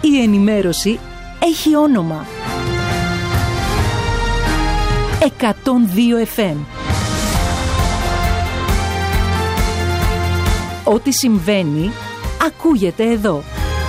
Η ενημέρωση έχει όνομα. 102 FM. Ό,τι συμβαίνει, ακούγεται εδώ.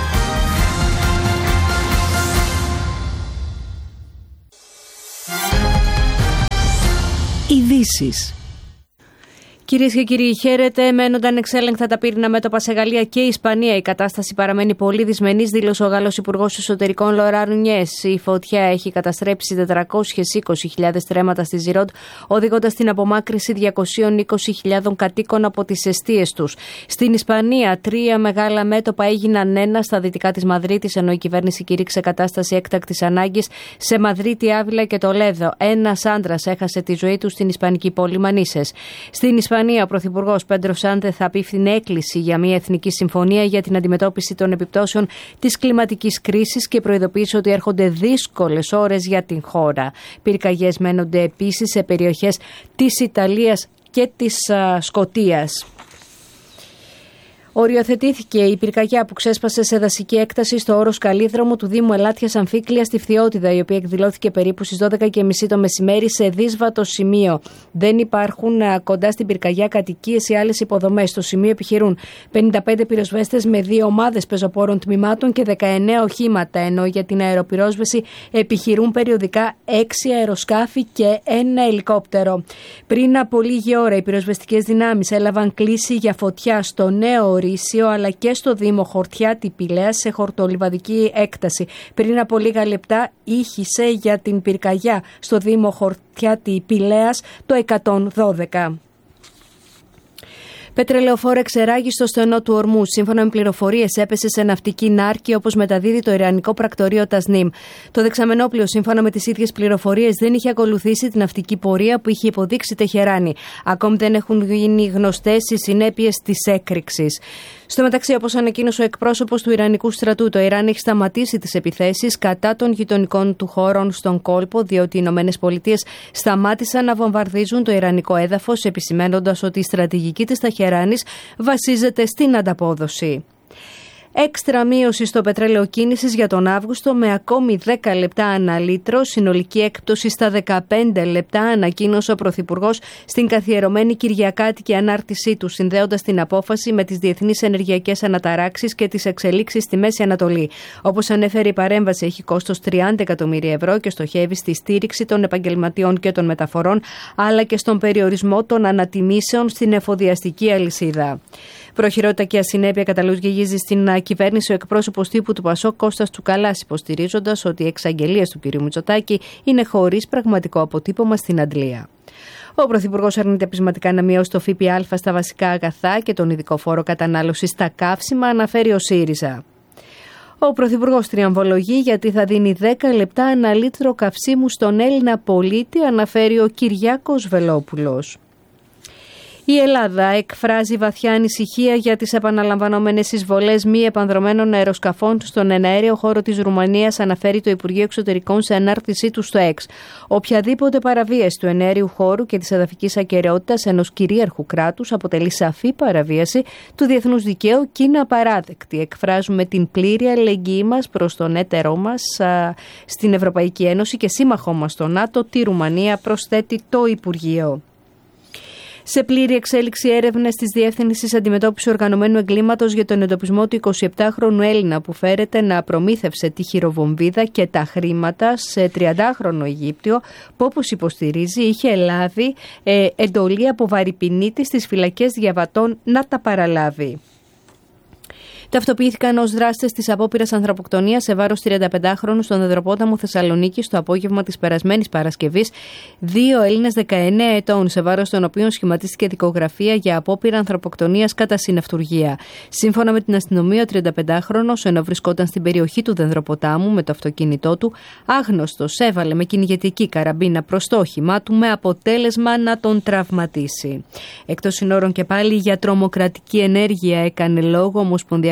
Ειδήσεις. Κυρίες και κύριοι, χαίρετε. Μένονταν ανεξέλεγκτα τα πύρινα μέτωπα σε Γαλλία και Ισπανία. Η κατάσταση παραμένει πολύ δυσμενής, δήλωσε ο Γάλλος Υπουργός Εσωτερικών Λοράν Νουνιές. Η φωτιά έχει καταστρέψει 420.000 στρέμματα στη Ζιρόντ, οδηγώντας την απομάκρυση 220.000 κατοίκων από τις εστίες τους. Στην Ισπανία, 3 μεγάλα μέτωπα έγιναν ένα στα δυτικά της Μαδρίτης, ενώ η κυβέρνηση κήρυξε κατάσταση έκτακτης ανάγκης σε Μαδρίτη, Άβυλα και Τολέδο. Ένας άντρας έχασε τη ζωή του στην ισπανική πόλη Μανίσες. Στην Ισπανία, ο Πρωθυπουργός Πέντρο Σάντσεθ απίφθινε έκκληση για μια εθνική συμφωνία για την αντιμετώπιση των επιπτώσεων της κλιματικής κρίσης και προειδοποίησε ότι έρχονται δύσκολες ώρες για την χώρα. Πυρκαγιές μένονται επίσης σε περιοχές της Ιταλίας και της Σκωτίας. Οριοθετήθηκε η πυρκαγιά που ξέσπασε σε δασική έκταση στο όρος Καλίδρομο του Δήμου Ελάτιας Αμφίκλειας στη Φθιώτιδα, η οποία εκδηλώθηκε περίπου στις 12:30 το μεσημέρι σε δύσβατο σημείο. Δεν υπάρχουν κοντά στην πυρκαγιά κατοικίες ή άλλες υποδομές. Στο σημείο επιχειρούν 55 πυροσβέστες με 2 ομάδες πεζοπόρων τμήματων και 19 οχήματα, ενώ για την αεροπυρόσβεση επιχειρούν περιοδικά 6 αεροσκάφη και 1 ελικόπτερο. Πριν από λίγη ώρα, οι πυροσβεστικές δυνάμεις έλαβαν κλήση για φωτιά στο νέο Ορίσιο αλλά και στο Δήμο Χορτιάτη Πηλαίας σε χορτολιβαδική έκταση. Πριν από λίγα λεπτά ήχησε για την πυρκαγιά στο Δήμο Χορτιάτη Πηλαίας το 112. Πετρελαιοφόρο εξεράγη στο στενό του Ορμού. Σύμφωνα με πληροφορίες, έπεσε σε ναυτική νάρκη, όπως μεταδίδει το ιρανικό πρακτορείο Τασνίμ. Το δεξαμενόπλοιο, σύμφωνα με τις ίδιες πληροφορίες, δεν είχε ακολουθήσει την ναυτική πορεία που είχε υποδείξει Τεχεράνη. Ακόμη δεν έχουν γίνει γνωστές οι συνέπειες της έκρηξης. Στο μεταξύ, όπως ανακοίνωσε ο εκπρόσωπος του Ιρανικού στρατού, το Ιράν έχει σταματήσει τις επιθέσεις κατά των γειτονικών του χώρων στον κόλπο, διότι οι Ηνωμένες Πολιτείες σταμάτησαν να βομβαρδίζουν το ιρανικό έδαφος, επισημαίνοντας ότι η στρατηγική της Τεχεράνης βασίζεται στην ανταπόδοση. Έξτρα μείωση στο πετρέλαιο κίνησης για τον Αύγουστο με ακόμη 10 λεπτά ανά λίτρο, συνολική έκπτωση στα 15 λεπτά, ανακοίνωσε ο Πρωθυπουργός στην καθιερωμένη κυριακάτικη ανάρτησή του, συνδέοντας την απόφαση με τις διεθνείς ενεργειακές αναταράξεις και τις εξελίξεις στη Μέση Ανατολή. Όπως ανέφερε, η παρέμβαση έχει κόστος 30 εκατομμύρια ευρώ και στοχεύει στη στήριξη των επαγγελματιών και των μεταφορών, αλλά και στον περιορισμό των ανατιμήσεων στην εφοδιαστική αλυσίδα. Προχειρότητα και ασυνέπεια καταλογίζει στην κυβέρνηση ο εκπρόσωπος τύπου του ΠΑΣΟΚ Κώστας Τσουκαλάς, υποστηρίζοντας ότι οι εξαγγελίες του κ. Μητσοτάκη είναι χωρίς πραγματικό αποτύπωμα στην αντλία. Ο Πρωθυπουργός αρνείται πεισματικά να μειώσει το ΦΠΑ στα βασικά αγαθά και τον ειδικό φόρο κατανάλωσης στα καύσιμα, αναφέρει ο ΣΥΡΙΖΑ. Ο Πρωθυπουργός τριαμβολογεί γιατί θα δίνει 10 λεπτά ανά λίτρο καυσίμου στον Έλληνα πολίτη, αναφέρει ο Κυριάκος Βελόπουλος. Η Ελλάδα εκφράζει βαθιά ανησυχία για τις επαναλαμβανόμενες εισβολές μη επανδρωμένων αεροσκαφών στον εναέριο χώρο της Ρουμανίας, αναφέρει το Υπουργείο Εξωτερικών σε ανάρτησή του στο X. Οποιαδήποτε παραβίαση του εναέριου χώρου και της εδαφικής ακεραιότητας ενός κυρίαρχου κράτους αποτελεί σαφή παραβίαση του διεθνούς δικαίου και είναι απαράδεκτη. Εκφράζουμε την πλήρη αλληλεγγύη μας προς τον έτερό μας στην Ευρωπαϊκή Ένωση και σύμμαχό μας στο ΝΑΤΟ, τη Ρουμανία, προσθέτει το Υπουργείο. Σε πλήρη εξέλιξη έρευνες της Διεύθυνσης Αντιμετώπισης Οργανωμένου Εγκλήματος για τον εντοπισμό του 27χρονου Έλληνα που φέρεται να προμήθευσε τη χειροβομβίδα και τα χρήματα σε 30χρονο Αιγύπτιο, που όπως υποστηρίζει είχε λάβει εντολή από βαρυπινίτη στις φυλακές Διαβατών να τα παραλάβει. Ταυτοποιήθηκαν ως δράστες της απόπειρας ανθρωποκτονίας σε βάρος 35χρονου στον Δεδροπόταμο Θεσσαλονίκη το απόγευμα της περασμένης Παρασκευής. 2 Έλληνες 19 ετών, σε βάρος των οποίων σχηματίστηκε δικογραφία για απόπειρα ανθρωποκτονίας κατά συναυτουργία. Σύμφωνα με την αστυνομία, ο 35χρονος, ενώ βρισκόταν στην περιοχή του Δεδροποτάμου με το αυτοκίνητό του, άγνωστος έβαλε με κυνηγετική καραμπίνα προς το όχημά του με αποτέλεσμα να τον τραυματίσει. Εκτός συνόρων και πάλι για τρομοκρατική ενέργεια έκανε λόγο ο Ομοσπονδιακός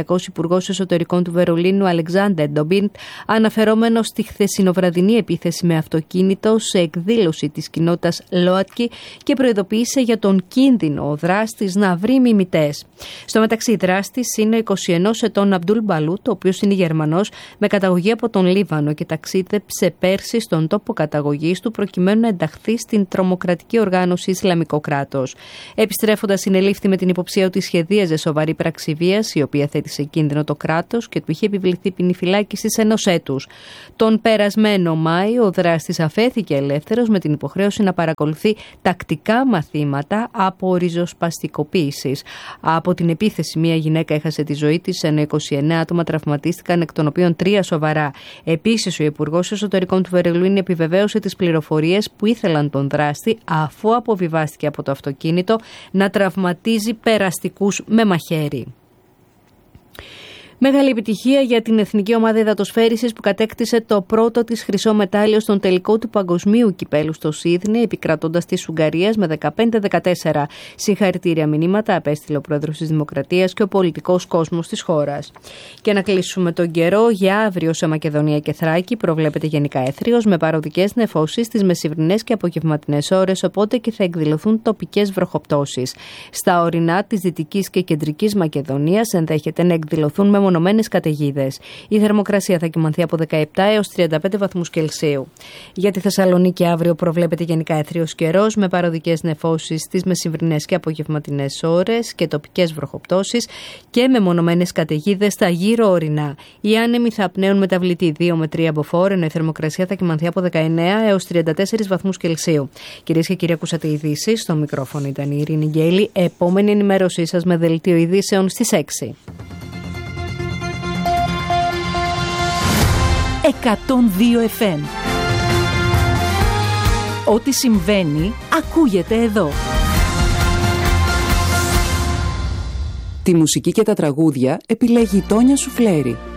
Αυστριακός Υπουργός Εσωτερικών του Βερολίνου Αλεξάντερ Ντομπίντ, αναφερόμενος στη χθεσινοβραδινή επίθεση με αυτοκίνητο σε εκδήλωση της κοινότητας ΛΟΑΤΚΙ και προειδοποίησε για τον κίνδυνο ο δράστης να βρει μιμητές. Στο μεταξύ, δράστης είναι ο 21 ετών Αμπτούλ Μπαλούτ, ο οποίος είναι Γερμανός με καταγωγή από τον Λίβανο και ταξίδεψε πέρσι στον τόπο καταγωγής του προκειμένου να ενταχθεί στην τρομοκρατική οργάνωση Ισλαμικό κράτος. Επιστρέφοντας, συνελήφθη με την υποψία ότι σχεδίαζε σοβαρή πράξη βίας, η οποία θέτει σε κίνδυνο το κράτος και του είχε επιβληθεί ποινή φυλάκισης 1 έτους. Τον περασμένο Μάιο, ο δράστης αφέθηκε ελεύθερος με την υποχρέωση να παρακολουθεί τακτικά μαθήματα από ριζοσπαστικοποίησης. Από την επίθεση, μία γυναίκα έχασε τη ζωή της, ενώ 29 άτομα τραυματίστηκαν, εκ των οποίων 3 σοβαρά. Επίσης, ο Υπουργός Εσωτερικών του Βερολίνου επιβεβαίωσε τις πληροφορίες που ήθελαν τον δράστη, αφού αποβιβάστηκε από το αυτοκίνητο, να τραυματίζει περαστικούς με μαχαίρι. Μεγάλη επιτυχία για την εθνική ομάδα υδατοσφαίρισης που κατέκτησε το πρώτο της χρυσό μετάλλιο στον τελικό του παγκοσμίου κυπέλου στο Σίδνεϊ, επικρατώντας της Ουγγαρίας με 15-14. Συγχαρητήρια μηνύματα απέστειλε ο πρόεδρος της Δημοκρατίας και ο πολιτικός κόσμος της χώρας. Και να κλείσουμε τον καιρό, για αύριο σε Μακεδονία και Θράκη προβλέπεται γενικά έθριος με παροδικές νεφώσεις στις μεσημβρινές και απογευματινές ώρες, οπότε και θα εκδηλωθούν τοπικές βροχοπτώσεις. Στα ορεινά της Δυτικής και Κεντρικής Μακεδονίας ενδέχεται να εκδηλωθούν μεμονωμένες καταιγίδες. Η θερμοκρασία θα κυμανθεί από 17 έως 35 βαθμούς Κελσίου. Για τη Θεσσαλονίκη αύριο προβλέπεται γενικά έθριος καιρός με παροδικές νεφώσεις στις μεσημβρινές και απογευματινές ώρες και τοπικές βροχοπτώσεις και μεμονωμένες καταιγίδες στα γύρω ορεινά. Οι άνεμοι θα πνέουν μεταβλητή 2 με 3 μποφόρ, ενώ η θερμοκρασία θα κυμανθεί από 19 έως 34 βαθμούς Κελσίου. Κυρίες και κύριοι, ακούσατε ειδήσεις. Στο μικρόφωνο ήταν η Ειρήνη Γκέλη. Επόμενη ενημέρωσή σας με δελτίο ειδήσεων στις 6. 102 FM. Ό,τι συμβαίνει, ακούγεται εδώ. Τη μουσική και τα τραγούδια επιλέγει η Τόνια Σουφλέρη.